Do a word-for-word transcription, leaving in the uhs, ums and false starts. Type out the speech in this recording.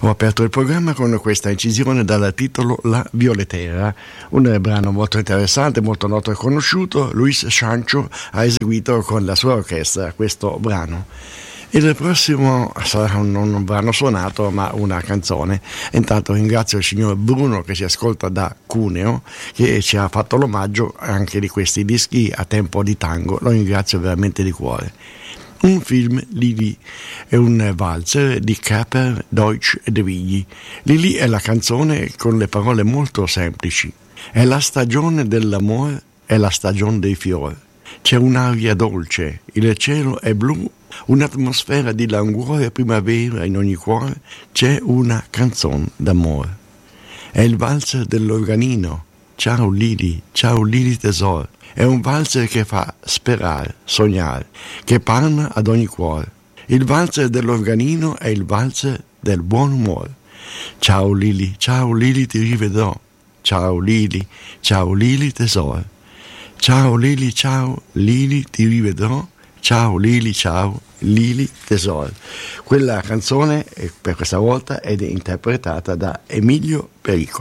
Abbiamo aperto il programma con questa incisione dal titolo La Violetera, un brano molto interessante, molto noto e conosciuto. Luis Sancho ha eseguito con la sua orchestra questo brano. Il prossimo sarà un, un brano suonato, ma una canzone. Intanto ringrazio il signor Bruno che ci ascolta da Cuneo, che ci ha fatto l'omaggio anche di questi dischi a tempo di tango. Lo ringrazio veramente di cuore. Un film, Lili, è un valzer di Kaper, Deutsch e De Vigny. Lili è la canzone con le parole molto semplici. È la stagione dell'amore, è la stagione dei fiori. C'è un'aria dolce, il cielo è blu, un'atmosfera di languore primavera in ogni cuore, c'è una canzone d'amore. È il valzer dell'organino. Ciao Lili, ciao Lili tesoro. È un valzer che fa sperare, sognare, che parla ad ogni cuore. Il valzer dell'organino è il valzer del buon umore. Ciao Lili, ciao Lili ti rivedrò. Ciao Lili, ciao Lili tesoro. Ciao Lili, ciao Lili ti rivedrò. Ciao Lili, ciao Lili tesoro. Quella canzone per questa volta è interpretata da Emilio Pericoli.